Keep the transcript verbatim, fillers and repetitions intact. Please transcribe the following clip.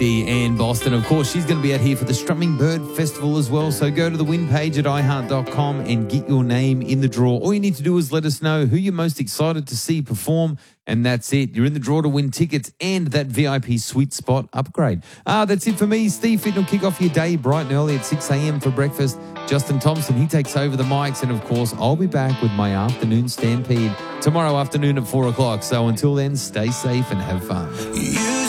Ann Boston, of course, she's going to be out here for the Strumming Bird Festival as well. So go to the win page at i heart dot com and get your name in the draw. All you need to do is let us know who you're most excited to see perform, and that's it. You're in the draw to win tickets and that V I P sweet spot upgrade. Ah, that's it for me. Steve Fitton will kick off your day bright and early at six a.m. for breakfast. Justin Thompson, he takes over the mics, and of course, I'll be back with my afternoon stampede tomorrow afternoon at four o'clock. So until then, stay safe and have fun. You